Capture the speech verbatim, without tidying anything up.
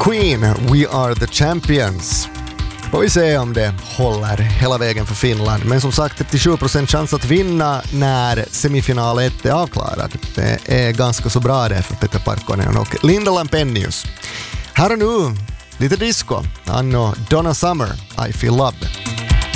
Queen, We Are The Champions. Får vi se om det håller hela vägen för Finland. Men som sagt, trettiosju procent chans att vinna när semifinal ett är avklarad. Det är ganska så bra det för Peter Parkkonen och Linda Lampenius. Här och nu, lite disco. Anno Donna Summer, I Feel Love.